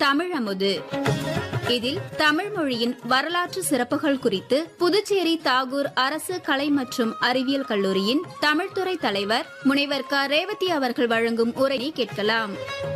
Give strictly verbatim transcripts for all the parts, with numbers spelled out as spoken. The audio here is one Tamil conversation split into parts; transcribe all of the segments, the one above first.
தமிழமுது. இதில் தமிழ் மொழியின் வரலாற்று சிறப்புகள் குறித்து புதுச்சேரி தாகூர் அரசு கலை மற்றும் அறிவியல் கல்லூரியின் தமிழ்துறை தலைவர் முனைவர் க ரேவதி அவர்கள் வழங்கும் உரையை கேட்கலாம்.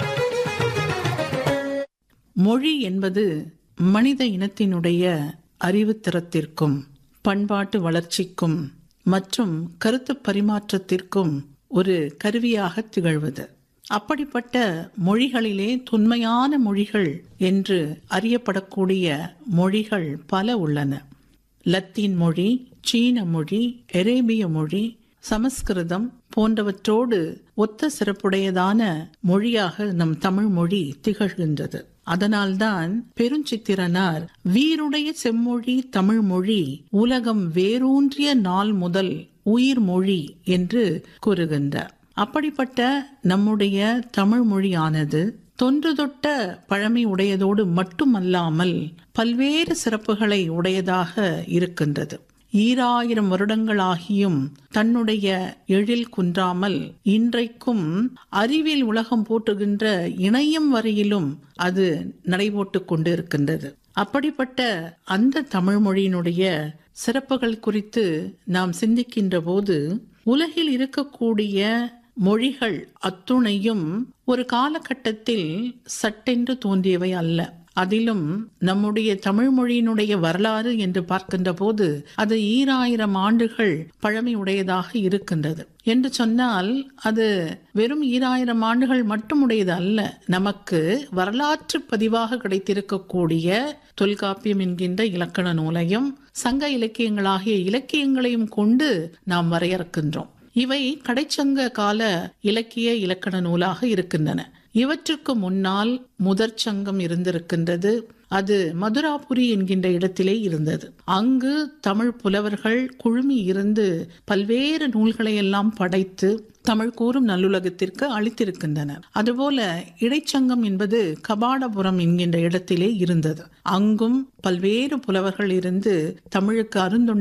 மொழி என்பது மனித இனத்தினுடைய அறிவுத்திறத்திற்கும் பண்பாட்டு வளர்ச்சிக்கும் மற்றும் கருத்து பரிமாற்றத்திற்கும் ஒரு கருவியாக திகழ்வது. அப்படிப்பட்ட மொழிகளிலே தொன்மையான மொழிகள் என்று அறியப்படக்கூடிய மொழிகள் பல உள்ளன. லத்தீன் மொழி, சீன மொழி, அரேபிய மொழி, சமஸ்கிருதம் போன்றவற்றோடு ஒத்த சிறப்புடையதான மொழியாக நம் தமிழ் மொழி திகழ்கின்றது. அதனால்தான் பெருஞ்சித்திரனார் வீருடைய செம்மொழி தமிழ் மொழி உலகம் வேரூன்றிய நாள் முதல் உயிர் மொழி என்று கூறுகின்றார். அப்படிப்பட்ட நம்முடைய தமிழ் மொழியானது தொன்று தொட்ட பழமை உடையதோடு மட்டுமல்லாமல் பல்வேறு சிறப்புகளை உடையதாக இருக்கின்றது. ஈராயிரம் வருடங்களாகியும் தன்னுடைய எழில் குன்றாமல் இன்றைக்கும் அறிவியல் உலகம் போட்டுகின்ற இணையம் வரையிலும் அது நடைபோட்டு கொண்டு இருக்கின்றது. அப்படிப்பட்ட அந்த தமிழ் மொழியினுடைய சிறப்புகள் குறித்து நாம் சிந்திக்கின்ற போது உலகில் இருக்கக்கூடிய மொழிகள் அத்துணையும் ஒரு காலகட்டத்தில் சட்டென்று தோன்றியவை அல்ல. அதிலும் நம்முடைய தமிழ் மொழியினுடைய வரலாறு என்று பார்க்கின்ற போது அது ஈராயிரம் ஆண்டுகள் பழமை உடையதாக இருக்கின்றது. என்று சொன்னால் அது வெறும் ஈராயிரம் ஆண்டுகள் மட்டும் உடையது அல்ல. நமக்கு வரலாற்று பதிவாக கிடைத்திருக்கக்கூடிய தொல்காப்பியம் என்கின்ற இலக்கண நூலையும் சங்க இலக்கியங்களாகிய இலக்கியங்களையும் கொண்டு நாம் வரையறுக்கின்றோம். இவை கடைச்சங்க கால இலக்கிய இலக்கண நூலாக இருக்கின்றன. இவற்றுக்கு முன்னால் முதற் சங்கம் இருந்திருக்கின்றது. அது மதுராபுரி என்கின்ற இடத்திலே இருந்தது. அங்கு தமிழ் புலவர்கள் குழுமி இருந்து பல்வேறு நூல்களை எல்லாம் படைத்து தமிழ் கூறும் நல்லுலகத்திற்கு அளித்திருக்கின்றனர். அதுபோல இடைச்சங்கம் என்பது கபாடபுரம் என்கின்ற இடத்திலே இருந்தது. அங்கும் பல்வேறு புலவர்கள் இருந்து தமிழுக்கு அருந்தொண்டு